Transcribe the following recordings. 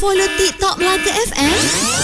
follow TikTok Melaka FM?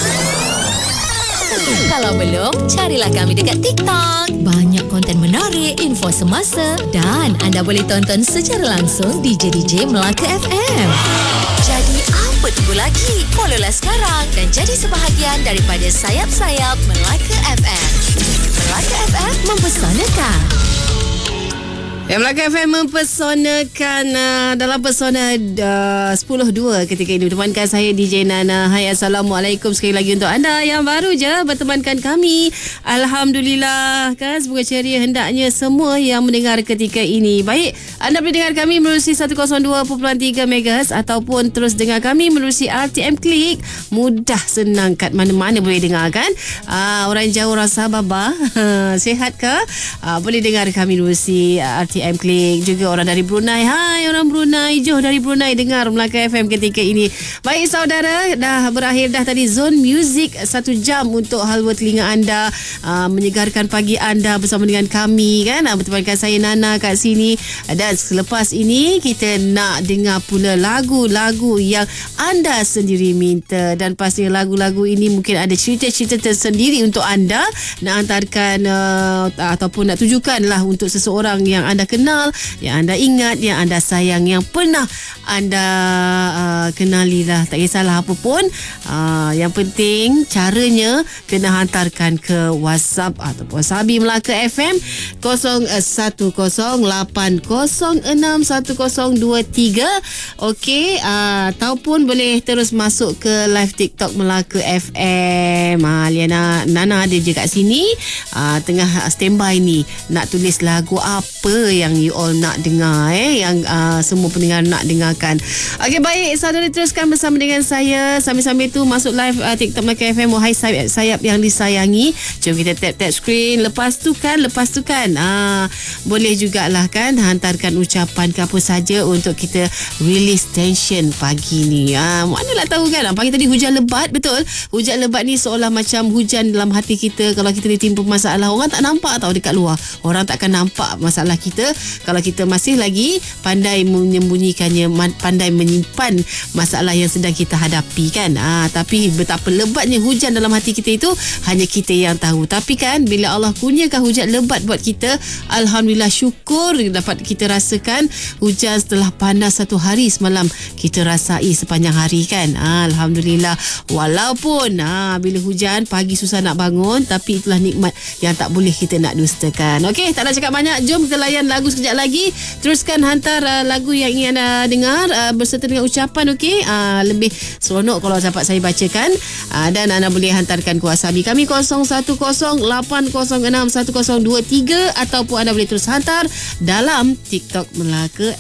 Kalau belum, carilah kami dekat TikTok. Banyak konten menarik, info semasa dan anda boleh tonton secara langsung DJ Melaka FM. Jadi apa tunggu lagi? Follow-lah sekarang dan jadi sebahagian daripada sayap-sayap Melaka FM. Melaka FM mempesonakan. Melaka FM mempesonakan dalam pesona 10.2 ketika ini bertemankan saya DJ Nana. Hai, Assalamualaikum sekali lagi untuk anda yang baru je bertemankan kami. Alhamdulillah kan, semoga ceria hendaknya semua yang mendengar ketika ini. Baik, anda boleh dengar kami melalui 102.3 MHz ataupun terus dengar kami melalui RTM Klik. Mudah, senang, kat mana-mana boleh dengar kan. Orang jauh, orang Sabah, sihat ke? Boleh dengar kami melalui RTM Klik. Juga orang dari Brunei, hai orang Brunei, jauh dari Brunei, dengar Melaka FM ketika ini. Baik saudara, dah berakhir dah tadi Zone Music 1 jam untuk halwa telinga anda, menyegarkan pagi anda bersama dengan kami kan, bertemankan saya Nana kat sini. Dan selepas ini kita nak dengar pula lagu-lagu yang anda sendiri minta, dan pastinya lagu-lagu ini mungkin ada cerita-cerita tersendiri untuk anda nak hantarkan ataupun nak tujukan lah untuk seseorang yang anda kenal, yang anda ingat, yang anda sayang, yang pernah anda kenali lah. Tak kisahlah apa pun, yang penting caranya kena hantarkan ke WhatsApp ataupun Sabi Melaka FM 0108061023. Okey, ataupun boleh terus masuk ke live TikTok Melaka FM. Liana Nana ada je kat sini, tengah standby ni nak tulis lagu apa yang you all nak dengar, yang semua pendengar nak dengarkan. Okey, baik saudara, teruskan bersama dengan saya. Sambil-sambil tu masuk live TikTok Melaka FM. Wahai sayap yang disayangi, jom kita tap screen. Lepas tu kan boleh jugalah kan hantarkan ucapan ke apa saja untuk kita release tension pagi ni. Manalah tahu kan, pagi tadi hujan lebat, betul? Hujan lebat ni seolah macam hujan dalam hati kita. Kalau kita ditimpa masalah, orang tak nampak tau dekat luar. Orang takkan nampak masalah kita kalau kita masih lagi pandai menyembunyikannya, pandai menyimpan masalah yang sedang kita hadapi kan. Tapi betapa lebatnya hujan dalam hati kita itu hanya kita yang tahu. Tapi kan bila Allah kurniakan hujan lebat buat kita, alhamdulillah, syukur dapat kita rasakan hujan setelah panas 1 hari semalam kita rasai sepanjang hari kan. Alhamdulillah, walaupun bila hujan pagi susah nak bangun, tapi itulah nikmat yang tak boleh kita nak dustakan. Okey, tak nak cakap banyak, jom kita layan lagu sekejap lagi. Teruskan hantar lagu yang ingin anda dengar berserta dengan ucapan. Okey, lebih seronok kalau dapat saya bacakan, dan anda boleh hantarkan ke WhatsApp kami 0108061023 ataupun anda boleh terus hantar dalam TikTok Melaka